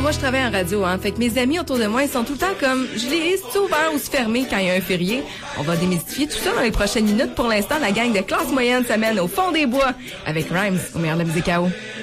moi, je travaille en radio, hein. Fait que mes amis autour de moi, ils sont tout le temps comme, je les ai ouvert ou fermés quand il y a un férié. On va démystifier tout ça dans les prochaines minutes. Pour l'instant, la gang de classe moyenne s'amène au fond des bois avec Rhymes au meilleur de la musique KO.